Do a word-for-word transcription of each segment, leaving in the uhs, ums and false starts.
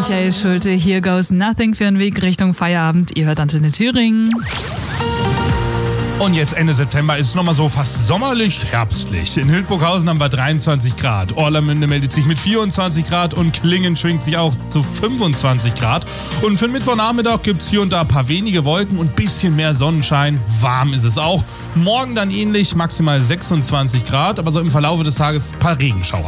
Michael Schulte, Here Goes Nothing für den Weg Richtung Feierabend. Ihr hört Antenne Thüringen. Und jetzt Ende September ist es nochmal so fast sommerlich, herbstlich. In Hildburghausen haben wir dreiundzwanzig Grad. Orlamünde meldet sich mit vierundzwanzig Grad und Klingen schwingt sich auch zu fünfundzwanzig Grad. Und für den Mittwochnachmittag gibt es hier und da ein paar wenige Wolken und ein bisschen mehr Sonnenschein. Warm ist es auch. Morgen dann ähnlich, maximal sechsundzwanzig Grad, aber so im Verlauf des Tages ein paar Regenschauer.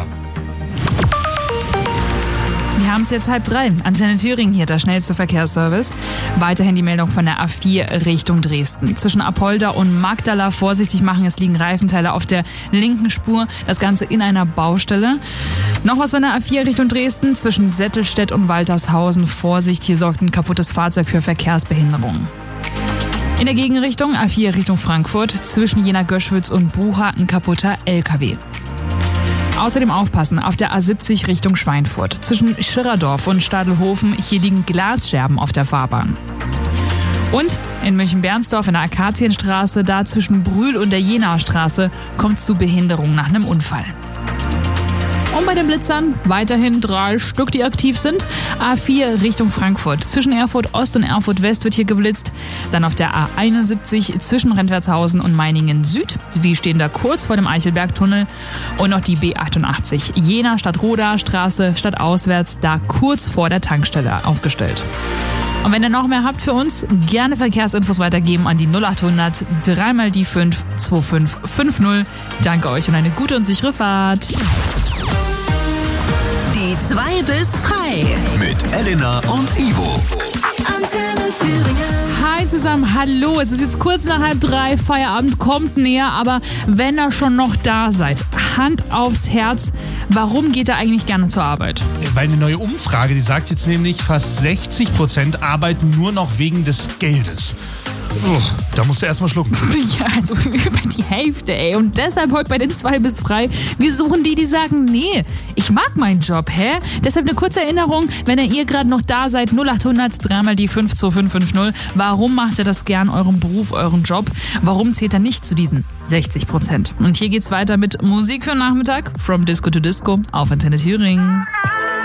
Wir haben es jetzt halb drei. Antenne Thüringen hier, der schnellste Verkehrsservice. Weiterhin die Meldung von der A vier Richtung Dresden. Zwischen Apolda und Magdala vorsichtig machen, es liegen Reifenteile auf der linken Spur. Das Ganze in einer Baustelle. Noch was von der A vier Richtung Dresden. Zwischen Settelstedt und Waltershausen. Vorsicht, hier sorgt ein kaputtes Fahrzeug für Verkehrsbehinderung. In der Gegenrichtung A vier Richtung Frankfurt. Zwischen Jena-Göschwitz und Bucha ein kaputter L K W. Außerdem aufpassen auf der A siebzig Richtung Schweinfurt. Zwischen Schirrerdorf und Stadelhofen, hier liegen Glasscherben auf der Fahrbahn. Und in München-Bernsdorf in der Akazienstraße, da zwischen Brühl und der Jenaer-Straße, kommt es zu Behinderung nach einem Unfall. Und bei den Blitzern weiterhin drei Stück, die aktiv sind. A vier Richtung Frankfurt. Zwischen Erfurt Ost und Erfurt West wird hier geblitzt. Dann auf der A einundsiebzig zwischen Rentwertshausen und Meiningen Süd. Sie stehen da kurz vor dem Eichelbergtunnel. Und noch die B achtundachtzig Jena Stadtroda Straße stadtauswärts, da kurz vor der Tankstelle aufgestellt. Und wenn ihr noch mehr habt für uns, gerne Verkehrsinfos weitergeben an die null achthundert drei mal die fünf zwei fünf fünf null. Danke euch und eine gute und sichere Fahrt. Die zwei bis frei. Mit Elena und Ivo. Antenne Thüringen. Hi zusammen, hallo. Es ist jetzt kurz nach halb drei, Feierabend kommt näher, aber wenn ihr schon noch da seid, Hand aufs Herz, warum geht ihr eigentlich gerne zur Arbeit? Weil eine neue Umfrage, die sagt jetzt nämlich, fast sechzig Prozent arbeiten nur noch wegen des Geldes. Oh, da musst du erstmal schlucken. Ja, also über die Hälfte, ey. Und deshalb heute bei den zwei bis frei. Wir suchen die, die sagen, nee, ich mag meinen Job, hä? Deshalb eine kurze Erinnerung, wenn ihr gerade noch da seid, null achthundert drei mal die fünf zwei fünf fünf null. Warum macht ihr das gern, euren Beruf, euren Job? Warum zählt er nicht zu diesen sechzig Prozent? Und hier geht's weiter mit Musik für den Nachmittag. From Disco to Disco auf Antenne Thüringen.